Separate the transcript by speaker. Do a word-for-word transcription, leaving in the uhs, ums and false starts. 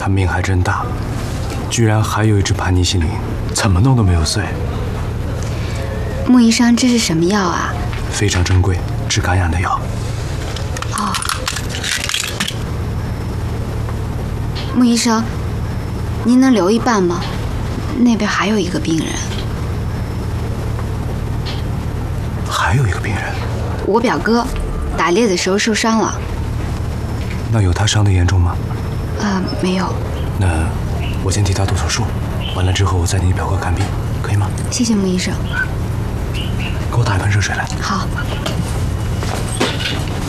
Speaker 1: 他命还真大，居然还有一只盘尼西林，怎么弄都没有碎。
Speaker 2: 穆医生，这是什么药啊？
Speaker 1: 非常珍贵，治感染的药。
Speaker 2: 哦，穆医生，您能留一半吗？那边还有一个病人。
Speaker 1: 还有一个病人？
Speaker 2: 我表哥，打猎的时候受伤了。
Speaker 1: 那有他伤得严重吗？
Speaker 2: 呃，没有。
Speaker 1: 那我先替他动手术，完了之后我再替你表哥看病，可以吗？
Speaker 2: 谢谢穆医生。
Speaker 1: 给我打一盆热水来。
Speaker 2: 好。